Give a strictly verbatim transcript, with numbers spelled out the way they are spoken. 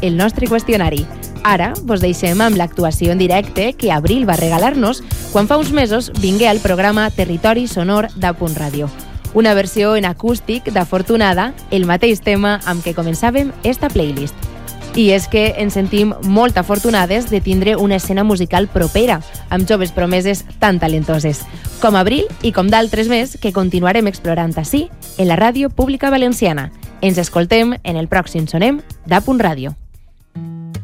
el nostre qüestionari. Ara vos deixem amb l'actuació en directe que Abril va regalar-nos quan fa uns mesos vingué al programa Territori Sonor d'A Punt Ràdio. Una versió en acústic d'Afortunada, el mateix tema amb què començàvem esta playlist. I és que ens sentim molt afortunades de tindre una escena musical propera, amb joves promeses tan talentoses, com Abril i com d'altres més que continuarem explorant ací, en la ràdio pública valenciana. Ens escoltem en el pròxim Sonem d'A Punt Ràdio.